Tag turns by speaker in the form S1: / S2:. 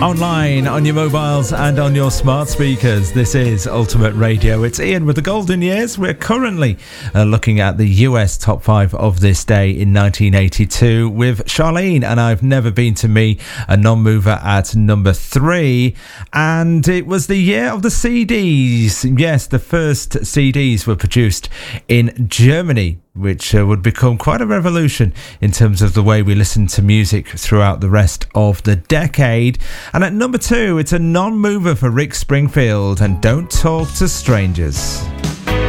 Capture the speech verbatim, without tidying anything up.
S1: online, on your mobiles and on your smart speakers. This is Ultimate Radio. It's Ian with the Golden Years. We're currently uh, looking at the U S top five of this day in nineteen eighty-two with Charlene and I've Never Been to Me, a non-mover at number three. And it was the year of the C Ds. Yes, the first C Ds were produced in Germany, which uh, would become quite a revolution in terms of the way we listen to music throughout the rest of the decade. And at number two, it's a non-mover for Rick Springfield and Don't Talk to Strangers.